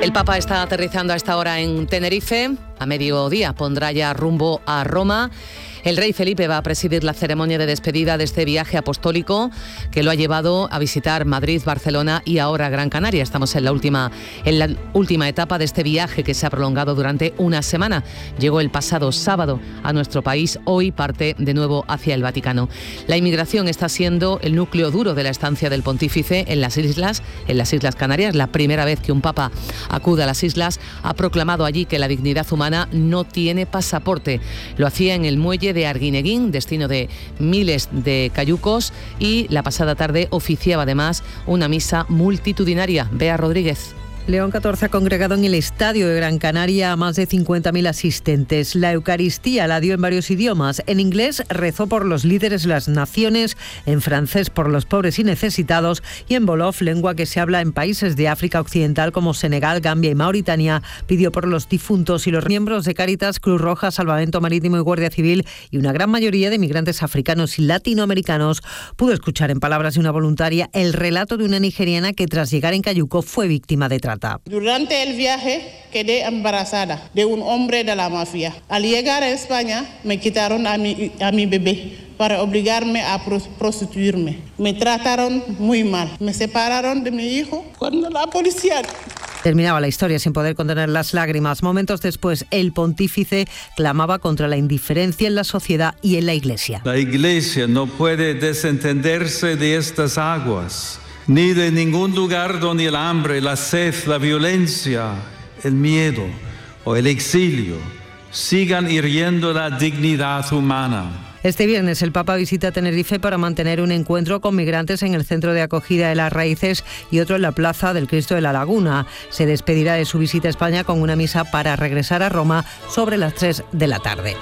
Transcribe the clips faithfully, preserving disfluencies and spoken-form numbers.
El Papa está aterrizando a esta hora en Tenerife. A mediodía pondrá ya rumbo a Roma. El rey Felipe va a presidir la ceremonia de despedida de este viaje apostólico que lo ha llevado a visitar Madrid, Barcelona y ahora Gran Canaria. Estamos en la última, en la última etapa de este viaje que se ha prolongado durante una semana. Llegó el pasado sábado a nuestro país, hoy parte de nuevo hacia el Vaticano. La inmigración está siendo el núcleo duro de la estancia del pontífice en las islas, en las Islas Canarias. La primera vez que un papa acude a las islas, ha proclamado allí que la dignidad humana no tiene pasaporte. Lo hacía en el muelle de Arguineguín, destino de miles de cayucos, y la pasada tarde oficiaba además una misa multitudinaria. Bea Rodríguez. León catorce ha congregado en el Estadio de Gran Canaria a más de cincuenta mil asistentes. La Eucaristía la dio en varios idiomas. En inglés rezó por los líderes de las naciones, en francés por los pobres y necesitados, y en Wolof, lengua que se habla en países de África Occidental como Senegal, Gambia y Mauritania, pidió por los difuntos y los miembros de Cáritas, Cruz Roja, Salvamento Marítimo y Guardia Civil, y una gran mayoría de migrantes africanos y latinoamericanos. Pudo escuchar en palabras de una voluntaria el relato de una nigeriana que tras llegar en Cayuco fue víctima de trata. Durante el viaje quedé embarazada de un hombre de la mafia. Al llegar a España me quitaron a mi, a mi bebé para obligarme a prostituirme. Me trataron muy mal. Me separaron de mi hijo cuando la policía... Terminaba la historia sin poder contener las lágrimas. Momentos después, el pontífice clamaba contra la indiferencia en la sociedad y en la Iglesia. La Iglesia no puede desentenderse de estas aguas, ni de ningún lugar donde el hambre, la sed, la violencia, el miedo o el exilio sigan hiriendo la dignidad humana. Este viernes el Papa visita Tenerife para mantener un encuentro con migrantes en el centro de acogida de Las Raíces y otro en la Plaza del Cristo de la Laguna. Se despedirá de su visita a España con una misa para regresar a Roma sobre las tres de la tarde.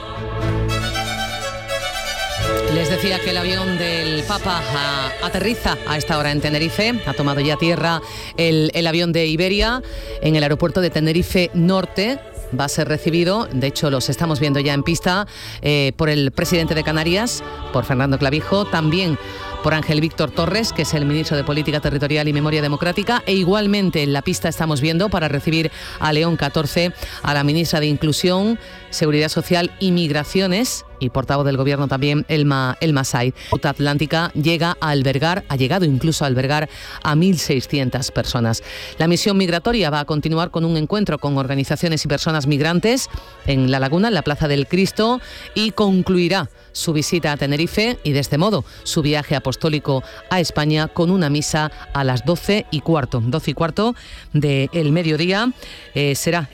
Les decía que el avión del Papa a, aterriza a esta hora en Tenerife. Ha tomado ya tierra el, el avión de Iberia en el aeropuerto de Tenerife Norte. Va a ser recibido, de hecho los estamos viendo ya en pista, eh, por el presidente de Canarias, por Fernando Clavijo, también por Ángel Víctor Torres, que es el ministro de Política Territorial y Memoria Democrática, e igualmente en la pista estamos viendo para recibir a León catorce a la ministra de Inclusión, Seguridad Social y Migraciones y portavoz del Gobierno también, Elma, Elma Said. La Ruta Atlántica llega a albergar, ha llegado incluso a albergar a mil seiscientas personas. La misión migratoria va a continuar con un encuentro con organizaciones y personas migrantes en La Laguna, en la Plaza del Cristo, y concluirá su visita a Tenerife y de este modo su viaje apostólico a España con una misa a las doce y cuarto, doce y cuarto del mediodía. Eh, será